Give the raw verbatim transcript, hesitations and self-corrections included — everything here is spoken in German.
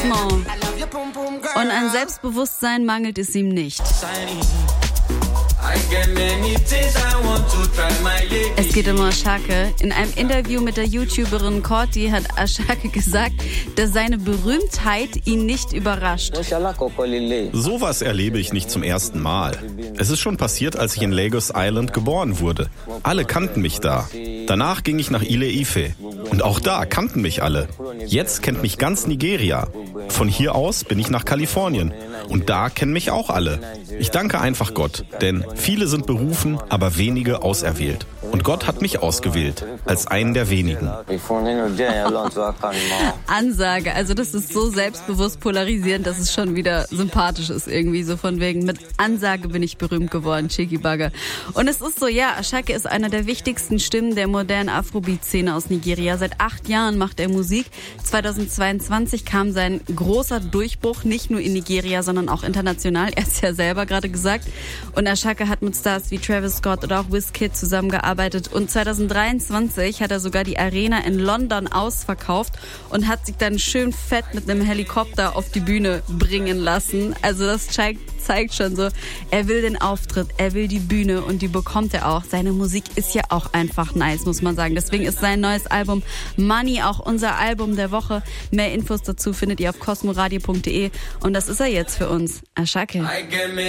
Cosmo. Und an Selbstbewusstsein mangelt es ihm nicht. Es geht um Ashake. In einem Interview mit der YouTuberin Corti hat Ashake gesagt, dass seine Berühmtheit ihn nicht überrascht. Sowas erlebe ich nicht zum ersten Mal. Es ist schon passiert, als ich in Lagos Island geboren wurde. Alle kannten mich da. Danach ging ich nach Ile-Ife. Und auch da kannten mich alle. Jetzt kennt mich ganz Nigeria. Von hier aus bin ich nach Kalifornien. Und da kennen mich auch alle. Ich danke einfach Gott, denn viele sind berufen, aber wenige auserwählt. Und Gott hat mich ausgewählt, als einen der wenigen. Ansage, also das ist so selbstbewusst polarisierend, dass es schon wieder sympathisch ist irgendwie. So von wegen, mit Ansage bin ich berühmt geworden, Chiki Bagger. Und es ist so, ja, Ashake ist einer der wichtigsten Stimmen der modernen Afrobeat-Szene aus Nigeria. Seit acht Jahren macht er Musik. zweitausendzweiundzwanzig kam sein großer Durchbruch, nicht nur in Nigeria, sondern auch international. Er hat es ja selber gerade gesagt. Und Ashake hat mit Stars wie Travis Scott oder auch Wizkid zusammengearbeitet. Und zweitausenddreiundzwanzig hat er sogar die Arena in London ausverkauft und hat sich dann schön fett mit einem Helikopter auf die Bühne bringen lassen. Also das zeigt, zeigt schon so, er will den Auftritt, er will die Bühne und die bekommt er auch. Seine Musik ist ja auch einfach nice, muss man sagen. Deswegen ist sein neues Album Money auch unser Album der Woche. Mehr Infos dazu findet ihr auf cosmoradio punkt de und das ist er jetzt für uns, Ashake.